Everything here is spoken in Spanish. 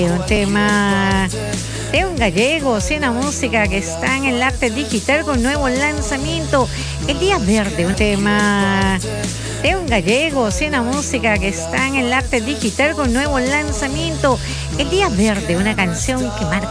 Un tema de un gallego, una música que está en el arte digital con nuevo lanzamiento. El Día Verde, un tema de un gallego, una música que está en el arte digital con nuevo lanzamiento. El Día Verde, una canción que marca